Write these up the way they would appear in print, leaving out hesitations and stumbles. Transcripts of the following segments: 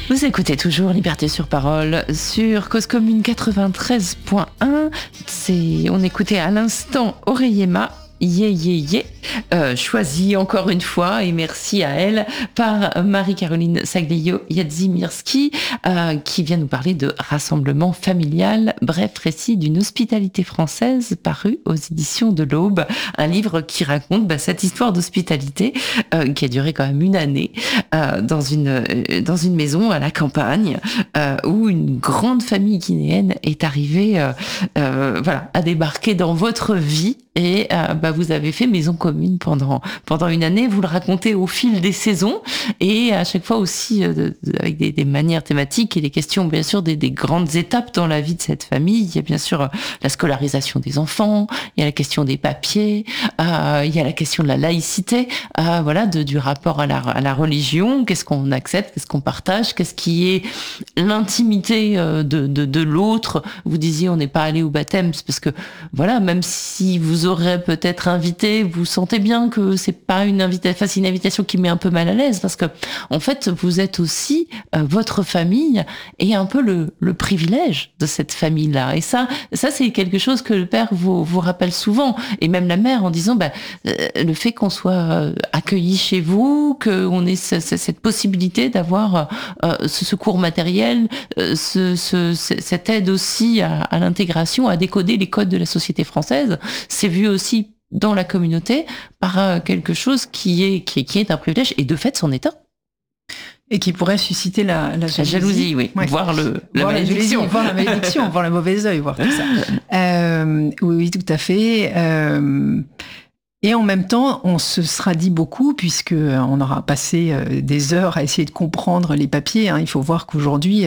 Vous écoutez toujours Liberté sur Parole sur Cause Commune 93.1. On écoutait à l'instant Oreyema. Choisie encore une fois, et merci à elle, par Marie-Caroline Saglio-Yadzimirski, qui vient nous parler de rassemblement familial, bref récit d'une hospitalité française, paru aux éditions de l'Aube, un livre qui raconte cette histoire d'hospitalité qui a duré quand même une année dans une maison à la campagne où une grande famille guinéenne est arrivée à débarquer dans votre vie. Et vous avez fait maison commune pendant une année. Vous le racontez au fil des saisons et à chaque fois aussi avec des manières thématiques et des questions bien sûr des grandes étapes dans la vie de cette famille. Il y a bien sûr la scolarisation des enfants, il y a la question des papiers, il y a la question de la laïcité, du rapport à la religion. Qu'est-ce qu'on accepte, qu'est-ce qu'on partage, qu'est-ce qui est l'intimité de l'autre. Vous disiez on n'est pas allé au baptême, c'est parce que même si vous aurez peut-être invité, vous sentez bien que c'est pas une invitation qui met un peu mal à l'aise, parce que en fait vous êtes aussi votre famille et un peu le privilège de cette famille-là. Et ça c'est quelque chose que le père vous rappelle souvent, et même la mère, en disant le fait qu'on soit accueilli chez vous, qu'on ait cette possibilité d'avoir ce secours matériel, cette aide aussi à l'intégration, à décoder les codes de la société française, c'est vu aussi dans la communauté par quelque chose qui est un privilège, et de fait son état. Et qui pourrait susciter la jalousie. La jalousie, oui. Ouais. Voir la malédiction. Voir la malédiction, voir le mauvais œil, voir tout ça. Oui, tout à fait. Et en même temps, on se sera dit beaucoup, puisque on aura passé des heures à essayer de comprendre les papiers. Il faut voir qu'aujourd'hui,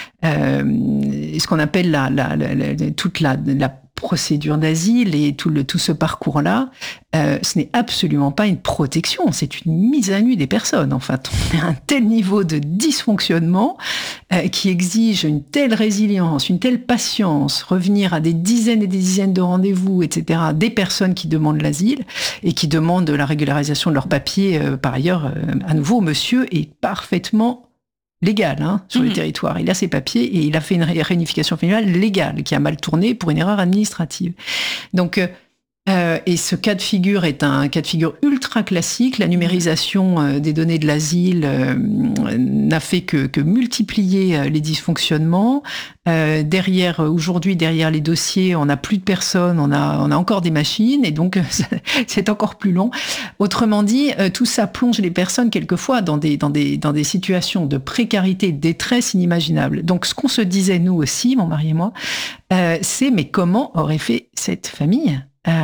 ce qu'on appelle toute la procédure d'asile et tout ce parcours-là, ce n'est absolument pas une protection, c'est une mise à nu des personnes. Enfin, on est à un tel niveau de dysfonctionnement qui exige une telle résilience, une telle patience, revenir à des dizaines et des dizaines de rendez-vous, etc., des personnes qui demandent l'asile et qui demandent la régularisation de leurs papiers. Par ailleurs, à nouveau, monsieur est parfaitement légal sur le territoire. Il a ses papiers et il a fait une réunification familiale légale qui a mal tourné pour une erreur administrative. Donc, et ce cas de figure est un cas de figure ultra classique. La numérisation des données de l'asile n'a fait que multiplier les dysfonctionnements. Aujourd'hui, derrière les dossiers, on n'a plus de personnes, on a encore des machines, et donc c'est encore plus long. Autrement dit, tout ça plonge les personnes quelquefois dans des situations de précarité, de détresse inimaginables. Donc, ce qu'on se disait nous aussi, mon mari et moi, c'est mais comment aurait fait cette famille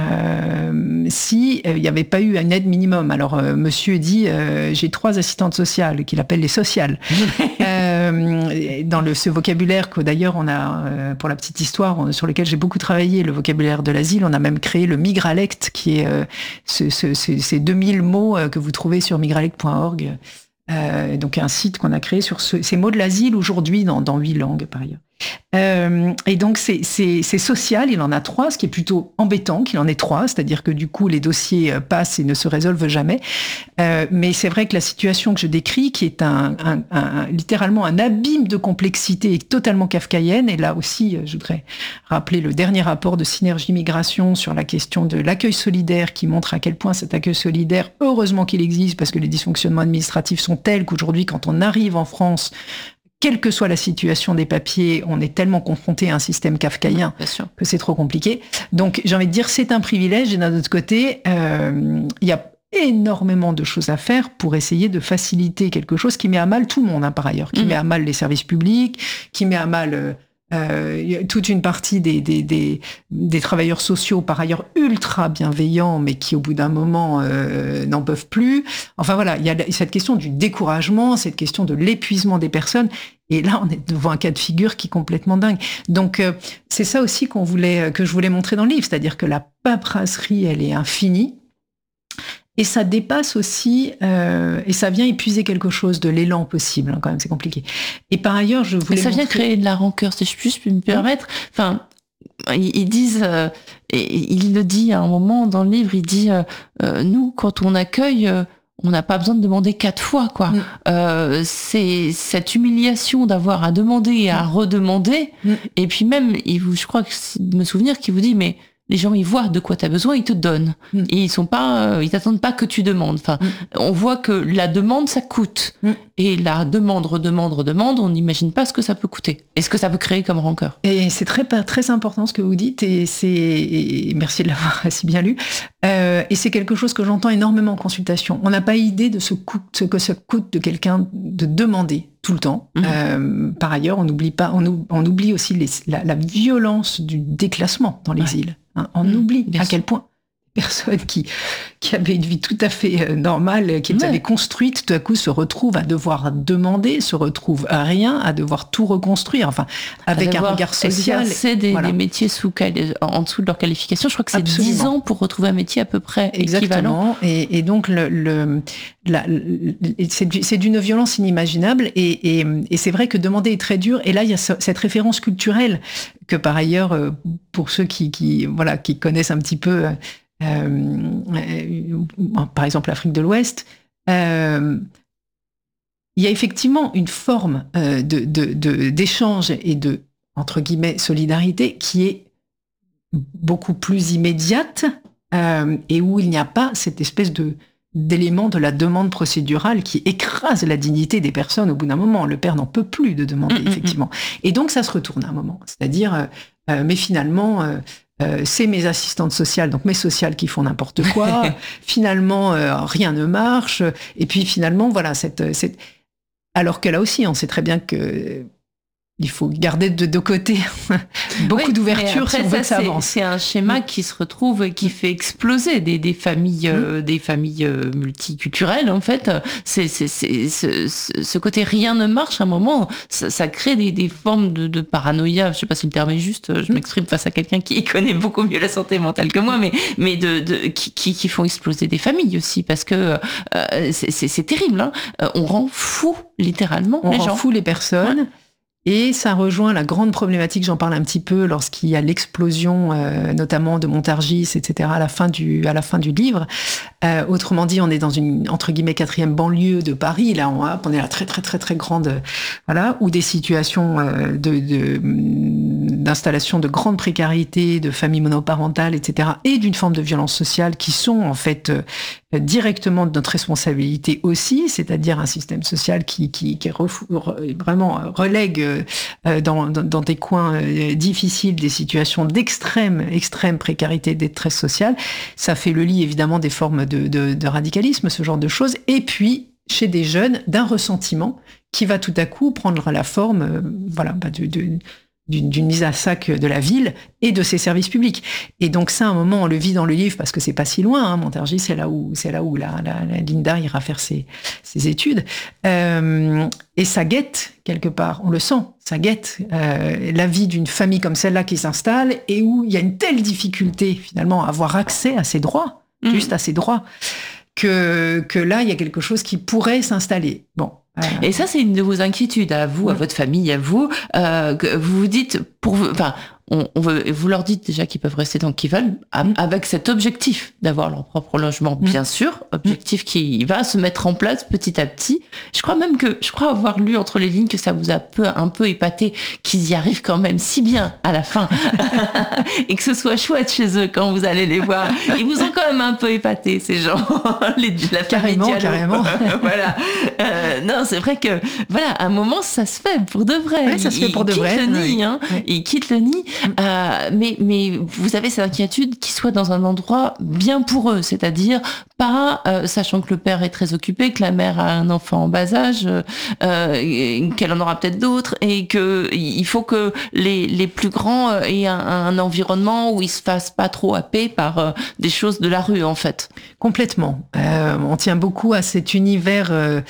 si il n'y avait pas eu une aide minimum? Alors, monsieur dit, j'ai 3 assistantes sociales, qu'il appelle les sociales. Dans ce vocabulaire que d'ailleurs on a, pour la petite histoire, sur lequel j'ai beaucoup travaillé, le vocabulaire de l'asile, on a même créé le migralect, qui est ces 2000 mots que vous trouvez sur migralect.org. Donc un site qu'on a créé sur ces mots de l'asile aujourd'hui dans 8 langues par ailleurs. Et donc c'est social, il en a 3, ce qui est plutôt embêtant qu'il en ait 3, c'est-à-dire que du coup les dossiers passent et ne se résolvent jamais. Mais c'est vrai que la situation que je décris, qui est littéralement un abîme de complexité et totalement kafkaïenne, et là aussi je voudrais rappeler le dernier rapport de Synergie Migration sur la question de l'accueil solidaire, qui montre à quel point cet accueil solidaire, heureusement qu'il existe, parce que les dysfonctionnements administratifs sont tels qu'aujourd'hui, quand on arrive en France, quelle que soit la situation des papiers, on est tellement confronté à un système kafkaïen que c'est trop compliqué. Donc, j'ai envie de dire, c'est un privilège. Et d'un autre côté, il y a énormément de choses à faire pour essayer de faciliter quelque chose qui met à mal tout le monde, par ailleurs, qui met à mal les services publics, qui met à mal toute une partie des travailleurs sociaux, par ailleurs ultra bienveillants, mais qui au bout d'un moment n'en peuvent plus. Enfin voilà, il y a cette question du découragement, cette question de l'épuisement des personnes. Et là, on est devant un cas de figure qui est complètement dingue. Donc, c'est ça aussi que je voulais montrer dans le livre, c'est-à-dire que la paperasserie, elle est infinie. Et ça dépasse aussi, et ça vient épuiser quelque chose de l'élan possible, quand même, c'est compliqué. Et par ailleurs, je voulais ça vient créer de la rancœur, si je puis me permettre. Enfin, ils disent, et il le dit à un moment dans le livre, il dit, nous, quand on accueille, on n'a pas besoin de demander 4 fois, quoi. C'est cette humiliation d'avoir à demander et à redemander. Et puis même, je crois que c'est de me souvenir qu'il vous dit, mais les gens, ils voient de quoi tu as besoin, ils te donnent. Et ils t'attendent pas que tu demandes. Enfin, on voit que la demande, ça coûte. Et la demande, redemande, on n'imagine pas ce que ça peut coûter. Et ce que ça peut créer comme rancœur. Et c'est très, très important ce que vous dites, et merci de l'avoir si bien lu. Et c'est quelque chose que j'entends énormément en consultation. On n'a pas idée de ce que ça coûte de quelqu'un de demander tout le temps. Par ailleurs, on oublie aussi la violence du déclassement dans l'exil. On oublie à quel point personne qui avait une vie tout à fait normale, qui avait construite, tout à coup se retrouve à devoir demander, se retrouve à rien, à devoir tout reconstruire, enfin, avec un regard social. C'est des métiers en dessous de leur qualification. Je crois que c'est 10 ans pour retrouver un métier à peu près équivalent. Et donc, c'est d'une violence inimaginable. Et c'est vrai que demander est très dur. Et là, il y a cette référence culturelle que, par ailleurs, pour ceux qui connaissent un petit peu... par exemple l'Afrique de l'Ouest, il y a effectivement une forme d'échange et de, entre guillemets, solidarité qui est beaucoup plus immédiate et où il n'y a pas cette espèce d'élément de la demande procédurale qui écrase la dignité des personnes au bout d'un moment. Le père n'en peut plus de demander, effectivement. Et donc ça se retourne à un moment. C'est-à-dire, mais finalement... c'est mes assistantes sociales, donc mes sociales qui font n'importe quoi. Finalement, rien ne marche. Et puis finalement, voilà, alors que là aussi, on sait très bien que il faut garder de deux côtés beaucoup d'ouverture si on veut que ça avance. C'est un schéma qui se retrouve et qui fait exploser des familles multiculturelles, en fait. C'est ce côté rien ne marche à un moment, ça crée des formes de paranoïa. Je sais pas si le terme est juste, je m'exprime face à quelqu'un qui connaît beaucoup mieux la santé mentale que moi, mais qui font exploser des familles aussi, parce que c'est terrible, hein. On rend fou littéralement les gens. On rend fou les personnes. Ouais. Et ça rejoint la grande problématique, j'en parle un petit peu, lorsqu'il y a l'explosion, notamment de Montargis, etc., à la fin du livre. Autrement dit, on est dans une, entre guillemets, 4e banlieue de Paris. Là, on est à très, très, très, très grande, voilà, où des situations d'installation de grande précarité, de familles monoparentales, etc., et d'une forme de violence sociale qui sont, en fait, directement de notre responsabilité aussi, c'est-à-dire un système social qui vraiment relègue dans des coins difficiles des situations extrême précarité et détresse sociale. Ça fait le lit évidemment des formes de radicalisme, ce genre de choses. Et puis, chez des jeunes, d'un ressentiment qui va tout à coup prendre la forme d'une mise à sac de la ville et de ses services publics. Et donc ça, à un moment, on le vit dans le livre parce que c'est pas si loin, hein. Montargis, c'est là où la Linda ira faire ses études. Et ça guette, quelque part, on le sent, ça guette la vie d'une famille comme celle-là qui s'installe et où il y a une telle difficulté, finalement, à avoir accès à ses droits, juste à ses droits, que là, il y a quelque chose qui pourrait s'installer. Bon. Et ça, c'est une de vos inquiétudes à vous, à votre famille, à vous, que vous vous dites, vous leur dites déjà qu'ils peuvent rester tant qu'ils veulent, avec cet objectif d'avoir leur propre logement, bien sûr, objectif qui va se mettre en place petit à petit. Je crois avoir lu entre les lignes que ça vous a un peu épaté qu'ils y arrivent quand même si bien à la fin, et que ce soit chouette chez eux quand vous allez les voir. Ils vous ont quand même un peu épaté, ces gens, la famille Diallo. Carrément. Voilà. Non, c'est vrai que, voilà, à un moment, ça se fait pour de vrai. Ouais, ça se fait pour de vrai. Ils quittent le nid. Mais vous avez cette inquiétude qu'ils soient dans un endroit bien pour eux, c'est-à-dire pas, sachant que le père est très occupé, que la mère a un enfant en bas âge, qu'elle en aura peut-être d'autres, et que il faut que les plus grands aient un environnement où ils se fassent pas trop happer par des choses de la rue, en fait. Complètement. On tient beaucoup à cet univers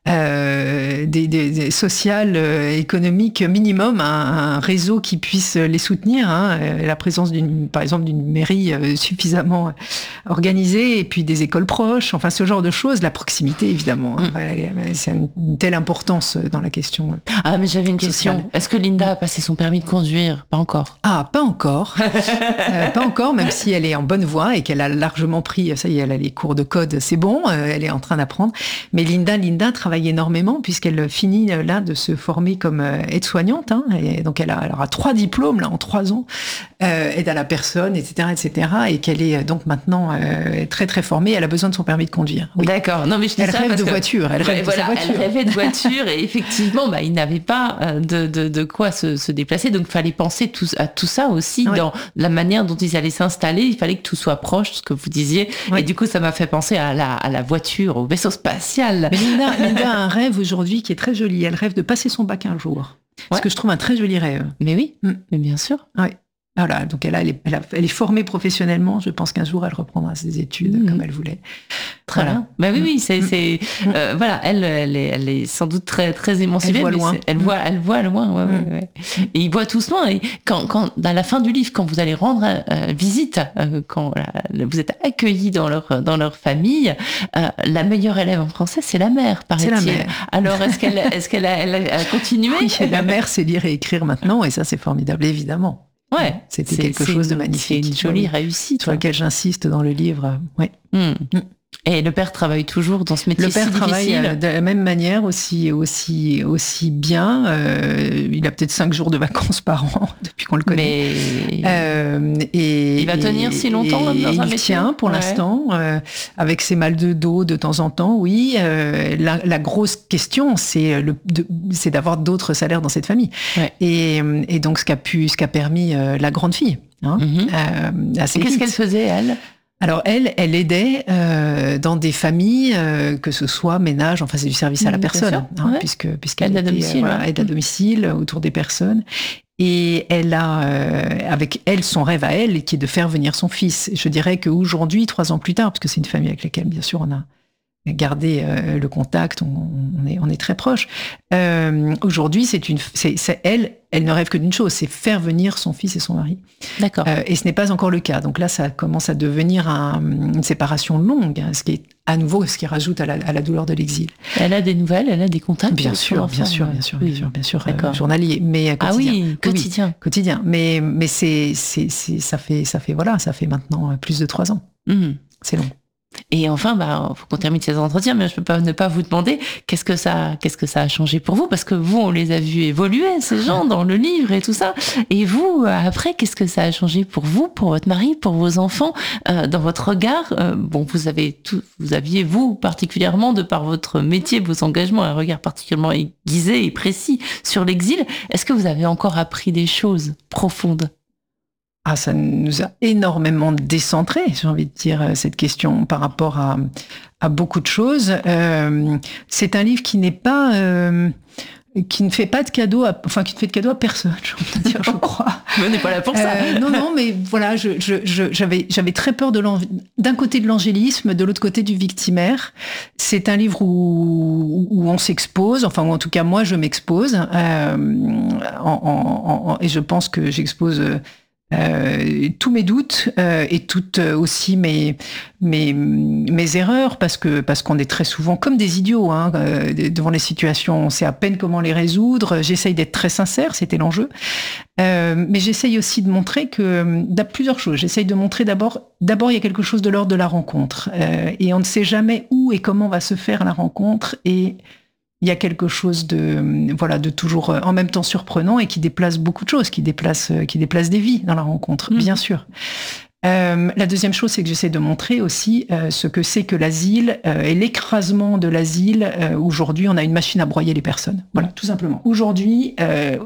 des sociales, économiques minimum, un réseau qui puisse les soutenir, hein, la présence par exemple d'une mairie suffisamment organisée, et puis des écoles proches, enfin ce genre de choses, la proximité évidemment, hein, c'est une telle importance dans la question. Ah, mais j'avais une question. Est-ce que Linda a passé son permis de conduire? Pas encore. Ah, pas encore. Pas encore, même si elle est en bonne voie et qu'elle a largement pris, ça y est, elle a les cours de code, c'est bon, elle est en train d'apprendre. Mais Linda travaille énormément puisqu'elle finit là de se former comme aide-soignante, hein, et donc elle aura 3 diplômes là en 3 ans, aide à la personne, etc., et qu'elle est donc maintenant très très formée. Elle a besoin de son permis de conduire. Oui. D'accord. Non, mais je dis elle ça rêve parce de voiture. Elle rêve de sa voiture. Elle rêvait de voiture et effectivement, il n'avait pas de quoi se déplacer. Donc, il fallait penser à tout ça aussi dans la manière dont ils allaient s'installer. Il fallait que tout soit proche, ce que vous disiez. Oui. Et du coup, ça m'a fait penser à la voiture, au vaisseau spatial. Mais Linda a un rêve aujourd'hui qui est très joli. Elle rêve de passer son bac un jour. Ce que je trouve un très joli rêve. Mais oui, mais bien sûr. Oui. Voilà, donc elle est formée professionnellement. Je pense qu'un jour, elle reprendra ses études comme elle voulait. Très bien. Bah oui, voilà, elle est sans doute très, très émancipée. Elle voit loin. Elle voit loin, ouais. Et ils voient tous loin. Et quand, à la fin du livre, quand vous allez rendre visite, quand vous êtes accueillis dans leur famille, la meilleure élève en français, c'est la mère, paraît-il. C'est la mère. Alors, est-ce qu'elle a continué? Oui, la mère sait lire et écrire maintenant, et ça, c'est formidable, évidemment. Ouais, c'était quelque chose de magnifique. C'est une jolie réussite. Sur laquelle j'insiste dans le livre. Ouais. Et le père travaille toujours dans ce métier si difficile. Le père travaille de la même manière, aussi bien. Il a peut-être 5 jours de vacances par an depuis qu'on le connaît. Mais il va tenir si longtemps dans un métier. Il tient pour l'instant, avec ses mal de dos de temps en temps. Oui, la grosse question, c'est d'avoir d'autres salaires dans cette famille. Ouais. Et donc ce qu'a permis la grande fille. Hein, qu'est-ce qu'elle faisait, elle? Alors elle aidait dans des familles, que ce soit ménage, enfin c'est du service à la personne, hein, puisqu'elle aide à domicile, aide à domicile autour des personnes. Et elle a, avec elle, son rêve à elle, qui est de faire venir son fils. Je dirais qu'aujourd'hui, 3 ans plus tard, parce que c'est une famille avec laquelle, bien sûr, on a gardé le contact, on est très proches. Aujourd'hui, elle ne rêve que d'une chose, c'est faire venir son fils et son mari. D'accord. Et ce n'est pas encore le cas. Donc là, ça commence à devenir une séparation longue, hein, ce qui est à nouveau ce qui rajoute à la douleur de l'exil. Elle a des nouvelles, elle a des contacts. Bien sûr, journalier, mais quotidien. Ah oui, quotidien. Oui, quotidien. Mais ça fait maintenant plus de 3 ans. C'est long. Et enfin, faut qu'on termine ces entretiens, mais je peux pas ne pas vous demander qu'est-ce que ça a changé pour vous, parce que vous, on les a vus évoluer, ces gens, dans le livre et tout ça. Et vous, après, qu'est-ce que ça a changé pour vous, pour votre mari, pour vos enfants, dans votre regard? Vous aviez, vous, particulièrement, de par votre métier, vos engagements, un regard particulièrement aiguisé et précis sur l'exil. Est-ce que vous avez encore appris des choses profondes? Ah, ça nous a énormément décentré, j'ai envie de dire, cette question par rapport à beaucoup de choses. C'est un livre qui n'est pas, qui ne fait pas de cadeau, qui ne fait de cadeau à personne, j'ai envie de dire, je crois. Mais on n'est pas là pour ça. Non, mais voilà, j'avais très peur d'un côté de l'angélisme, de l'autre côté du victimaire. C'est un livre où on s'expose, ou en tout cas moi je m'expose, et je pense que j'expose tous mes doutes et toutes aussi mes erreurs, parce qu'on est très souvent comme des idiots devant les situations. On sait à peine comment les résoudre. J'essaye d'être très sincère, c'était l'enjeu. Mais j'essaye aussi de montrer plusieurs choses. J'essaye de montrer d'abord il y a quelque chose de l'ordre de la rencontre. Et on ne sait jamais où et comment va se faire la rencontre. Et il y a quelque chose de toujours en même temps surprenant et qui déplace beaucoup de choses, qui déplace des vies dans la rencontre, bien sûr. La deuxième chose, c'est que j'essaie de montrer aussi ce que c'est que l'asile et l'écrasement de l'asile. Aujourd'hui, on a une machine à broyer les personnes. Voilà, tout simplement. Aujourd'hui,